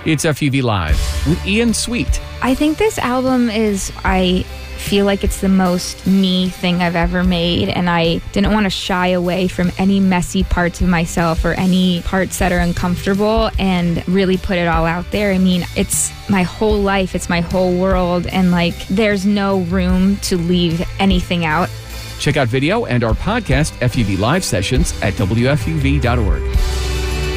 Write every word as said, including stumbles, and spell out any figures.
It's F U V Live with Ian Sweet. I think this album is, I feel like it's the most me thing I've ever made, and I didn't want to shy away from any messy parts of myself or any parts that are uncomfortable and really put it all out there. I mean, it's my whole life, it's my whole world, and like there's no room to leave anything out. Check out video and our podcast F U V Live sessions at W F U V dot org.